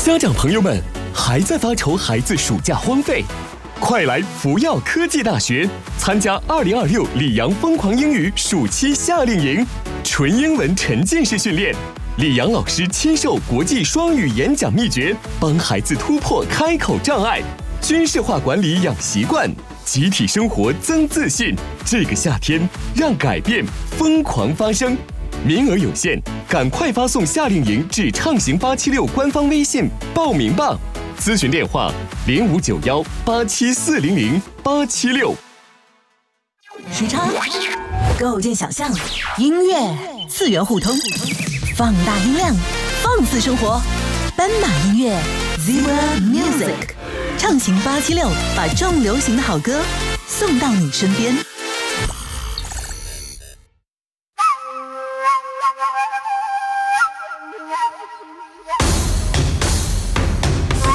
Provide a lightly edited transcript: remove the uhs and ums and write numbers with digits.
家长朋友们，还在发愁孩子暑假荒废？快来福耀科技大学参加2026里昂疯狂英语暑期夏令营，纯英文沉浸式训练，李阳老师亲授国际双语演讲秘诀，帮孩子突破开口障碍，军事化管理养习惯，集体生活增自信。这个夏天，让改变疯狂发生。名额有限，赶快发送夏令营至畅行876官方微信报名吧。咨询电话059187400876。 时差，构建想象，音乐次元互通，放大音量，放肆生活。斑马音乐 Zebra Music， 畅行876，把重流行的好歌送到你身边。